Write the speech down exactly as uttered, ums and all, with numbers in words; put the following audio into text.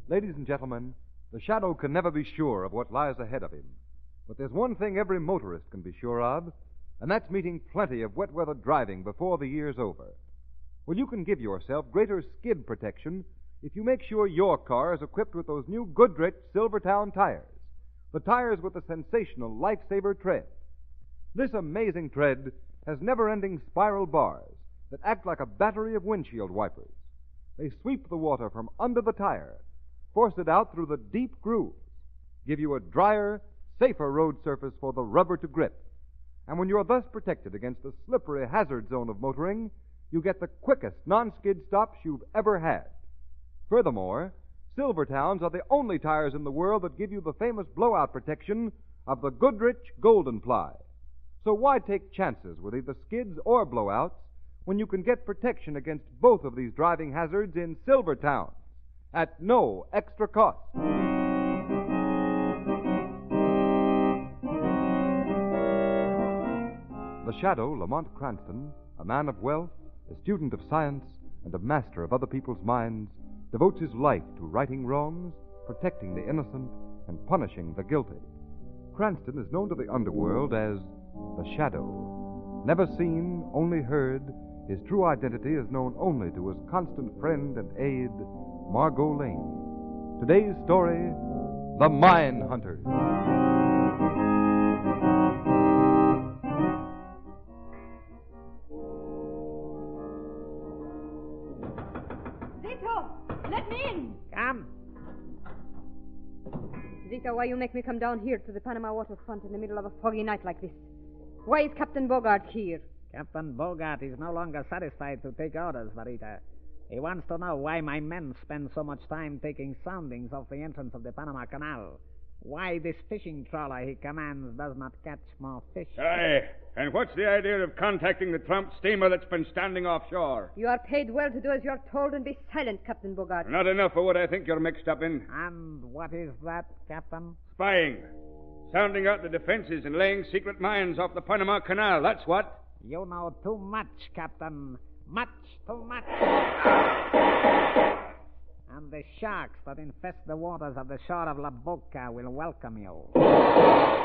Ladies and gentlemen, the Shadow can never be sure of what lies ahead of him. But there's one thing every motorist can be sure of, and that's meeting plenty of wet weather driving before the year's over. Well, you can give yourself greater skid protection if you make sure your car is equipped with those new Goodrich Silvertown tires, the tires with the sensational Lifesaver tread. This amazing tread has never-ending spiral bars that act like a battery of windshield wipers. They sweep the water from under the tire, force it out through the deep grooves, give you a drier, safer road surface for the rubber to grip. And when you're thus protected against the slippery hazard zone of motoring, you get the quickest non-skid stops you've ever had. Furthermore, Silvertowns are the only tires in the world that give you the famous blowout protection of the Goodrich Golden Ply. So why take chances with either skids or blowouts when you can get protection against both of these driving hazards in Silvertowns at no extra cost? The Shadow, Lamont Cranston, a man of wealth, a student of science, and a master of other people's minds, devotes his life to righting wrongs, protecting the innocent, and punishing the guilty. Cranston is known to the underworld as the Shadow. Never seen, only heard, his true identity is known only to his constant friend and aide, Margot Lane. Today's story, The Mine Hunters. Let me in. Come. Zita, why you make me come down here to the Panama waterfront in the middle of a foggy night like this? Why is Captain Bogart here? Captain Bogart is no longer satisfied to take orders, Varita. He wants to know why my men spend so much time taking soundings off the entrance of the Panama Canal. Why this fishing trawler he commands does not catch more fish. Aye, and what's the idea of contacting the Trump steamer that's been standing offshore? You are paid well to do as you're told and be silent, Captain Bogart. Not enough for what I think you're mixed up in. And what is that, Captain? Spying. Sounding out the defenses and laying secret mines off the Panama Canal, that's what. You know too much, Captain. Much too much. And the sharks that infest the waters of the shore of La Boca will welcome you.